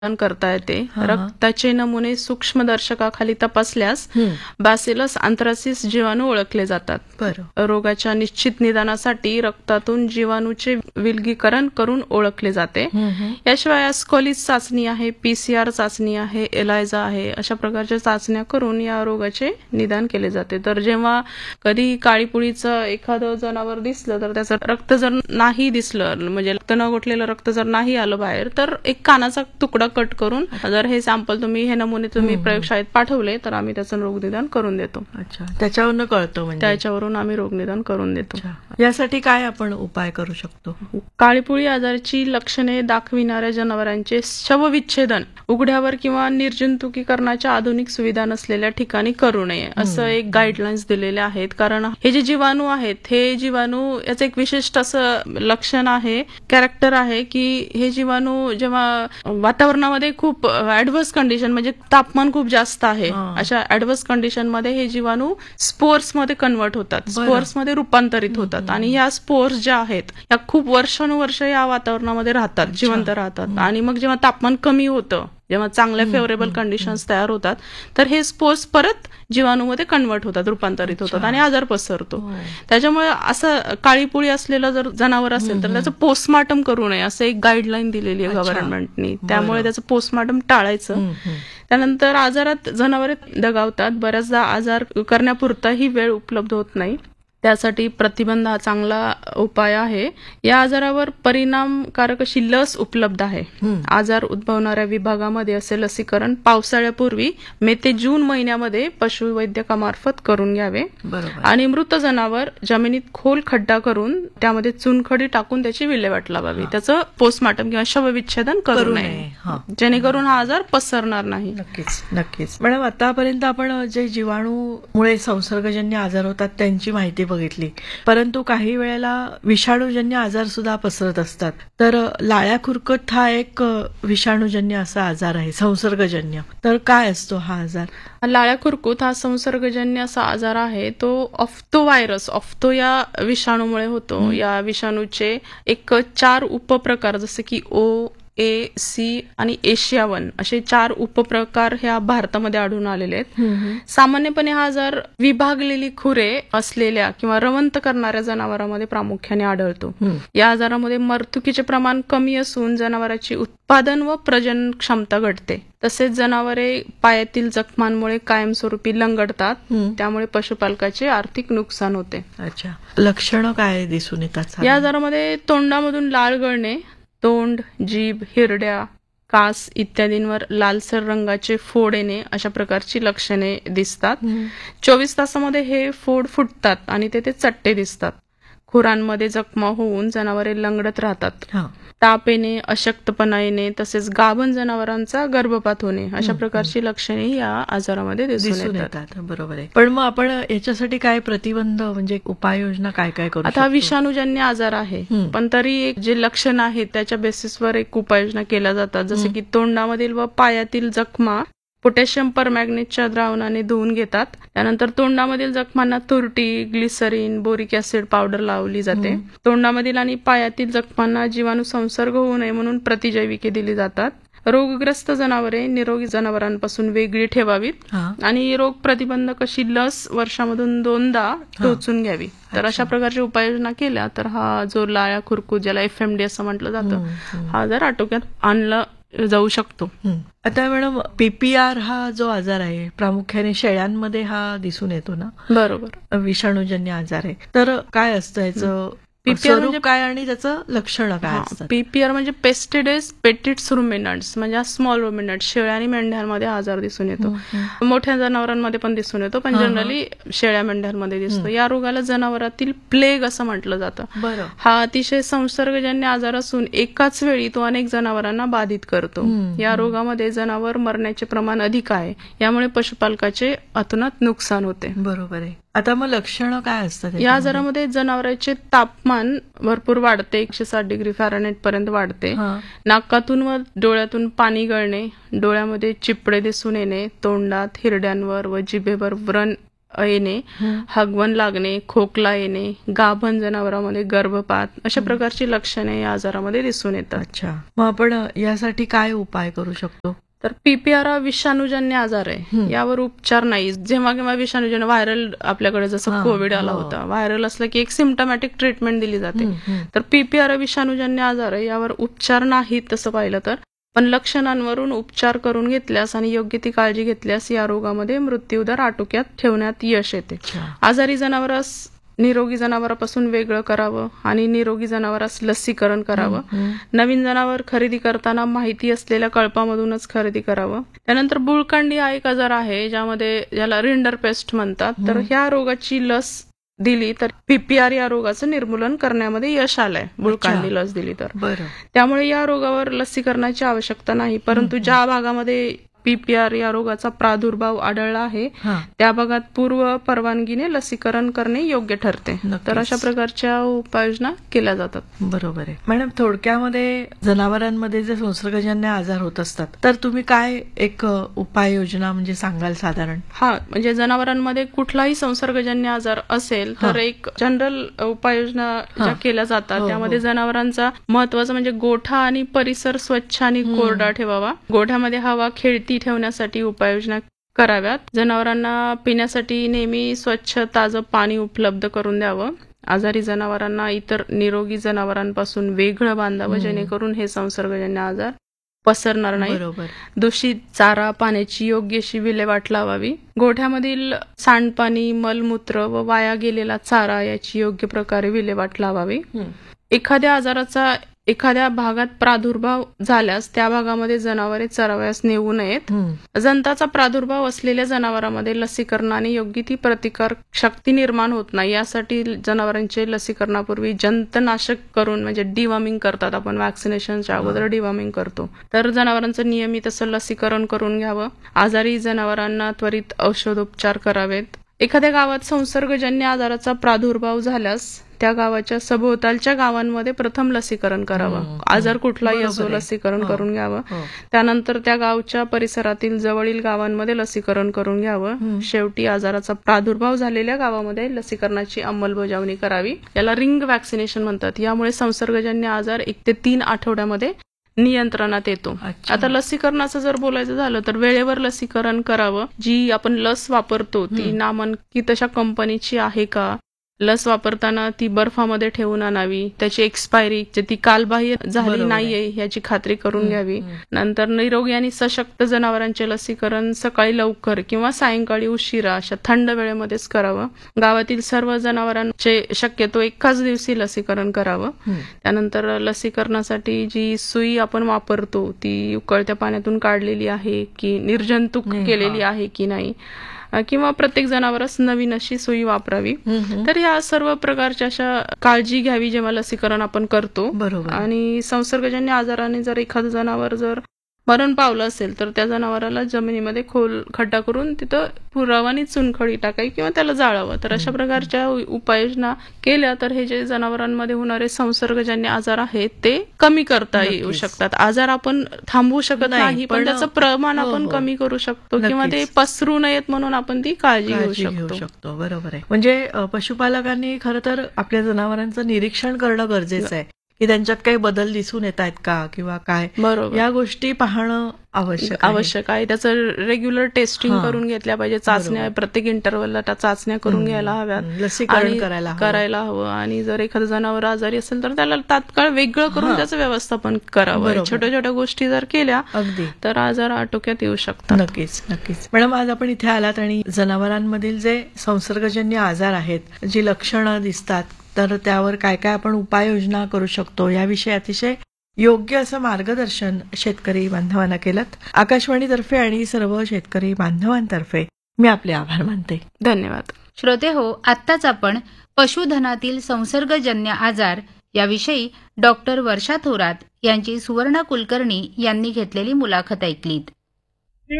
करता येते. हा, हा. रक्ताचे नमुने सूक्ष्मदर्शकाखाली तपासल्यास बॅसिलस अँथ्रासिस जीवाणू ओळखले जातात. बरं. रोगाच्या निश्चित निदानासाठी रक्तातून जीवाणूचे विलगीकरण करून ओळखले जाते. याशिवाय ॲस्कॉलिस चाचणी आहे, PCR चाचणी आहे, एलायझा आहे, अशा प्रकारच्या चाचण्या करून या रोगाचे निदान केले जाते. तर जेव्हा कधी काळीपुळीचं एखादं जनावर दिसलं तर त्याचं रक्त जर नाही दिसलं, म्हणजे रक्त न गोठलेलं रक्त जर नाही आलं बाहेर, तर एक कानाचा तुकडा कट करून जर हे सॅम्पल हे नमुने तुम्ही प्रयोगशाळेत पाठवले तर आम्ही त्याचं रोगनिदान करून देतो. अच्छा, त्याच्यावरून कळतं म्हणजे त्याच्यावरून आम्ही रोगनिदान करून देतो. अच्छा. यासाठी काय आपण उपाय करू शकतो? काळीपुळी आजाराची लक्षणे दाखविणाऱ्या जनावरांचे शवविच्छेदन उघड्यावर किंवा निर्जंतुकीकरणाच्या आधुनिक सुविधा नसलेल्या ठिकाणी करू नये, असं एक गाईडलाईन्स दिलेले आहेत. कारण हे जे जीवाणू आहेत, हे जीवाणू याचं एक विशिष्ट असं लक्षण आहे, कॅरेक्टर आहे, की हे जीवाणू जेव्हा वातावरणामध्ये खूप ऍडव्हर्स कंडिशन, म्हणजे तापमान खूप जास्त आहे, अशा ऍडव्हर्स कंडिशन मध्ये हे जीवाणू स्पोर्स मध्ये कन्वर्ट होतात, स्पोर्स मध्ये रूपांतरित होतात. आणि ह्या स्पोर्स ज्या आहेत या खूप वर्षानुवर्ष या वातावरणामध्ये राहतात, जिवंत राहतात. आणि मग जेव्हा तापमान कमी होतं, जेव्हा चांगल्या फेवरेबल कंडिशन्स तयार होतात, तर हे स्पोर्स परत जीवाणूमध्ये कन्वर्ट होतात, रूपांतरित होतात आणि आजार पसरतो. त्याच्यामुळे असं काळीपुळी असलेलं जर जनावर असेल तर त्याचं पोस्टमार्टम करू नये, असं एक गाईडलाईन दिलेली आहे गव्हर्नमेंटनी. त्यामुळे त्याचं पोस्टमार्टम टाळायचं. त्यानंतर आजारात जनावरे दगावतात. बऱ्याचदा आजार करण्यापुरता ही वेळ उपलब्ध होत नाही. त्यासाठी प्रतिबंध हा चांगला उपाय आहे. या आजारावर परिणामकारक अशी लस उपलब्ध आहे. आजार उद्भवणाऱ्या विभागामध्ये असे लसीकरण पावसाळ्यापूर्वी मे ते जून महिन्यामध्ये पशुवैद्यकामार्फत करून घ्यावे. आणि मृत जनावर जमिनीत खोल खड्डा करून त्यामध्ये चुनखडी टाकून त्याची विल्हेवाट लावावी. त्याचं पोस्टमार्टम किंवा शवविच्छेदन करू नये, जेणेकरून हा आजार पसरणार नाही. नक्कीच नक्कीच. मॅडम, आतापर्यंत आपण जे जीवाणूमुळे संसर्गजन्य आजार होतात त्यांची माहिती बघितली, परंतु काही वेळेला विषाणूजन्य आजार सुद्धा पसरत असतात. तर लाळ्या खुरकत हा एक विषाणूजन्य असा आजार आहे, संसर्गजन्य. तर काय असतो हा आजार? लाळ्या खुरकूत हा संसर्गजन्य असा आजार आहे. तो ऑफ्तो व्हायरस, ऑफ्तो या विषाणूमुळे होतो. या विषाणूचे एक 4 उपप्रकार, जसे की A, C आणि एशिया1 असे 4 उपप्रकार ह्या भारतामध्ये आढळून आलेले आहेत. सामान्यपणे हा आजार विभागलेली खुरे असलेल्या किंवा रवंत करणाऱ्या जनावरांमध्ये प्रामुख्याने आढळतो. या आजारामध्ये मर्तुकीचे प्रमाण कमी असून जनावरांची उत्पादन व प्रजनन क्षमता घटते. तसेच जनावरे पायातील जखमांमुळे कायमस्वरूपी लंगडतात, त्यामुळे पशुपालकाचे आर्थिक नुकसान होते. अच्छा, लक्षणं काय दिसून येतात? या आजारामध्ये तोंडामधून लाळ गळणे, तोंड, जीभ, हिरड्या, कास इत्यादींवर लालसर रंगाचे फोड येणे, अशा प्रकारची लक्षणे दिसतात. 24 तासामध्ये हे फोड फुटतात आणि ते चट्टे दिसतात. खुरांमध्ये जखमा होऊन जनावरे लंगडत राहतात. ताप येणे, अशक्तपणा येणे, तसेच गाभण जनावरांचा गर्भपात होणे, अशा प्रकारची लक्षणे या आजारामध्ये दिसून येतात. बरोबर आहे. पण मग आपण याच्यासाठी काय प्रतिबंध, म्हणजे उपाययोजना काय काय करू? आता विषाणूजन्य आजार आहे, पण तरी एक जे लक्षण आहेत त्याच्या बेसिसवर एक उपाययोजना केल्या जातात. जसे की तोंडामधील व पायातील जखमा पोटॅशियम परमॅग्नेटच्या द्रावणाने धुवून घेतात. त्यानंतर तोंडामधील जखमांना तुरटी, ग्लिसरीन, बोरिक ऍसिड पावडर लावली जाते. तोंडामधील आणि पायातील जखमांना जीवाणू संसर्ग होऊ नये म्हणून प्रतिजैविके दिली जातात. रोगग्रस्त जनावरे निरोगी जनावरांपासून वेगळी ठेवावीत आणि रोग प्रतिबंधक अशी लस वर्षामधून 2दा टोचून घ्यावी. तर अशा प्रकारच्या उपाययोजना केल्या तर हा जो लाळ्या खुरकूत, ज्याला FMD असं म्हटलं जातं, हा आजार आटोक्यात आणला जाऊ शकतो. आता मॅडम, PPR हा जो आजार आहे प्रामुख्याने शेळ्यांमध्ये हा दिसून येतो ना? बरोबर, विषाणूजन्य आजार आहे. तर काय असतं याचं PPR म्हणजे काय आणि त्याचं लक्षण काय असतं? PPR म्हणजे पेस्टिडेस पेटिट्स रुमिनंट्स, म्हणजे स्मॉल रुमिनंट, शेळ्या आणि मेंढ्यांमध्ये आजार दिसून येतो. मोठ्या जनावरांमध्ये पण दिसून येतो, पण जनरली शेळ्या मेंढ्यांमध्ये दिसतो. या रोगाला जनावरातील प्लेग असं म्हटलं जातं. हा अतिशय संसर्गजन्य आजार असून एकाच वेळी तो अनेक जनावरांना बाधित करतो. या रोगामध्ये जनावर मरण्याचे प्रमाण अधिक आहे, यामुळे पशुपालकाचे अतोनात नुकसान होते. बरोबर आहे. आता मग लक्षणं काय असतात या आजारामध्ये? जनावरांचे तापमान भरपूर वाढते, 160 डिग्री फॅरनहाईट पर्यंत वाढते. नाकातून व डोळ्यातून पाणी गळणे, डोळ्यामध्ये चिपडे दिसून येणे, तोंडात, हिरड्यांवर व जिभेवर व्रण येणे, हगवण लागणे, खोकला येणे, गाभण जनावरांमध्ये गर्भपात अशा प्रकारची लक्षणे या आजारामध्ये दिसून येतात. अच्छा, मग आपण यासाठी काय उपाय करू शकतो? तर पीपीआर हा विषाणूजन्य आजार आहे, यावर उपचार नाही. जेव्हा केव्हा विषाणूजन्य व्हायरल आपल्याकडे जसं कोविड आला होता, व्हायरल असलं की एक सिम्पटमॅटिक ट्रीटमेंट दिली जाते. तर पीपीआर हा विषाणूजन्य आजार आहे, यावर उपचार नाहीत तसं पाहिलं तर. पण लक्षणांवरून उपचार करून घेतल्यास आणि योग्य ती काळजी घेतल्यास या रोगामध्ये मृत्यूदर आटोक्यात ठेवण्यात यश येते. आजारी जनावरास निरोगी जनावरांपासून वेगळं करावं आणि निरोगी जनावरास लसीकरण करावं. नवीन जनावर खरेदी करताना माहिती असलेल्या कळपामधूनच खरेदी करावं. त्यानंतर बुळकांडी हा एक आजार आहे ज्याला रिंडरपेस्ट म्हणतात. तर ह्या रोगाची लस दिली तर पीपीआर या रोगाचं निर्मूलन करण्यामध्ये यश आलंय, बुळकांडी लस दिली तर. त्यामुळे या रोगावर लसीकरणाची आवश्यकता नाही. परंतु ज्या भागामध्ये पीपीआर या रोगाचा प्रादुर्भाव आढळला आहे त्या भागात पूर्व परवानगीने लसीकरण करणे योग्य ठरते. तर अशा प्रकारच्या उपाययोजना केल्या जातात. बरोबर आहे मॅडम. थोडक्यामध्ये जनावरांमध्ये जे संसर्गजन्य आजार होत असतात तर तुम्ही काय एक उपाययोजना म्हणजे सांगाल साधारण? म्हणजे जनावरांमध्ये कुठलाही संसर्गजन्य आजार असेल तर एक जनरल उपाययोजना ज्या केल्या जातात त्यामध्ये जनावरांचा महत्वाचा म्हणजे गोठा आणि परिसर स्वच्छ आणि कोरडा ठेवावा. गोठ्यामध्ये हवा खेळती ठेवण्यासाठी उपाययोजना कराव्यात. जनावरांना पिण्यासाठी नेहमी स्वच्छ ताजं पाणी उपलब्ध करून द्यावं. आजारी जनावरांना इतर निरोगी जनावरांपासून वेगळं बांधावं जेणेकरून हे संसर्गजन्य आजार पसरणार नाही. दूषित चारा पाण्याची योग्य अशी विल्हेवाट लावावी. गोठ्यामधील सांडपाणी, मलमूत्र व वाया गेलेला चारा याची योग्य प्रकारे विल्हेवाट लावावी. एखाद्या आजाराचा एखाद्या भागात प्रादुर्भाव झाल्यास त्या भागामध्ये जनावरे चरावयास नेऊ नयेत. जंताचा प्रादुर्भाव असलेल्या जनावरांमध्ये लसीकरणाने योग्य ती प्रतिकार शक्ती निर्माण होत नाही. यासाठी जनावरांचे लसीकरणापूर्वी जंतनाशक करून म्हणजे डिवॉर्मिंग करतात आपण. वॅक्सिनेशनच्या अगोदर डिवॉर्मिंग करतो. तर जनावरांचं नियमित असं लसीकरण करून घ्यावं. आजारी जनावरांना त्वरित औषधोपचार करावेत. एखाद्या गावात संसर्गजन्य आजाराचा प्रादुर्भाव झाल्यास त्या गावाच्या सभोवतालच्या गावांमध्ये प्रथम लसीकरण करावं. आजार कुठलाही असो लसीकरण करून घ्यावं. त्यानंतर त्या गावच्या परिसरातील जवळील गावांमध्ये लसीकरण करून घ्यावं. शेवटी आजाराचा प्रादुर्भाव झालेल्या गावामध्ये लसीकरणाची अंमलबजावणी करावी. याला रिंग वॅक्सिनेशन म्हणतात. यामुळे संसर्गजन्य आजार 1 ते 3 आठवड्यामध्ये नियंत्रणात येतो. आता लसीकरणाचं जर बोलायचं झालं तर वेळेवर लसीकरण करावं. जी आपण लस वापरतो ती नामांकित अशा कंपनीची आहे का, लस वापरताना ती बर्फामध्ये ठेवून आणावी. त्याची एक्सपायरी ती कालबाह्य झाली नाहीये याची खात्री करून घ्यावी. नंतर निरोगी आणि सशक्त जनावरांचे लसीकरण सकाळी लवकर किंवा सायंकाळी उशिरा अशा थंड वेळेमध्येच करावं. गावातील सर्व जनावरांचे शक्यतो एकाच दिवशी लसीकरण करावं. त्यानंतर लसीकरणासाठी जी सुई आपण वापरतो ती उकळत्या पाण्यातून काढलेली आहे की निर्जंतुक केलेली आहे की नाही, किंवा प्रत्येक जनावरास नवीन अशी सुई वापरावी. तर ह्या सर्व प्रकारच्या अशा काळजी घ्यावी जेव्हा लसीकरण आपण करतो. आणि संसर्गजन्य आजाराने जर एखादं जनावर जर मरण पावलं असेल तर त्या जनावराला जमिनीमध्ये खोल खड्डा करून तिथं पुरावानी चुनखडी टाकावी किंवा त्याला जाळावं. तर अशा प्रकारच्या उपाययोजना केल्या तर हे जे जनावरांमध्ये होणारे संसर्गजन्य आजार आहेत ते कमी करता येऊ शकतात. आजार आपण थांबवू शकत नाही पण त्याचं प्रमाण आपण कमी करू शकतो किंवा ते पसरू नयेत म्हणून आपण ती काळजी घेऊ शकतो. बरोबर आहे. म्हणजे पशुपालकांनी खरं तर आपल्या जनावरांचं निरीक्षण करणं गरजेचं आहे की त्यांच्यात काही बदल दिसून येत आहेत का किंवा काय, या गोष्टी पाहणं आवश्यक आहे. त्याचं रेग्युलर टेस्टिंग करून घेतल्या पाहिजे. चाचण्या प्रत्येक इंटरव्हलला त्या चाचण्या करून घ्यायला हव्यात. लसीकरण करायला हवं. आणि जर एखादं जनावर आजारी असेल तर त्याला तात्काळ वेगळं करून त्याचं व्यवस्थापन करावं. छोट्या छोट्या गोष्टी जर केल्या तर आजार आटोक्यात येऊ शकतात. नक्कीच. मॅडम, आज आपण इथे आलात आणि जनावरांमधील जे संसर्गजन्य आजार आहेत, जी लक्षणं दिसतात, तर त्यावर काय काय आपण उपाययोजना करू शकतो याविषयी अतिशय योग्य असं मार्गदर्शन शेतकरी बांधवांना केलं. आकाशवाणीतर्फे आणि सर्व शेतकरी बांधवांतर्फे मी आपले आभार मानते. धन्यवाद. श्रोते हो, आत्ताच आपण पशुधनातील संसर्गजन्य आजार याविषयी डॉक्टर वर्षा थोरात यांची सुवर्णा कुलकर्णी यांनी घेतलेली मुलाखत ऐकलीत.